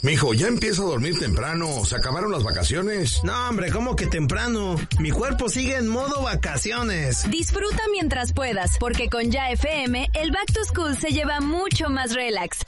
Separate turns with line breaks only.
Mijo, ya empieza a dormir temprano. ¿Se acabaron las vacaciones?
No, hombre, ¿cómo que temprano? Mi cuerpo sigue en modo vacaciones.
Disfruta mientras puedas, porque con Ya FM, el Back to School se lleva mucho más relax.